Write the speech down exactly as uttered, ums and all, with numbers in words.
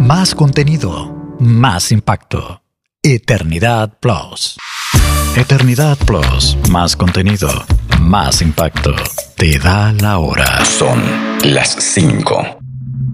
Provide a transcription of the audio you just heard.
Más contenido, más impacto. Eternidad Plus. Eternidad Plus, más contenido, más impacto. Te da la hora. Son las cinco.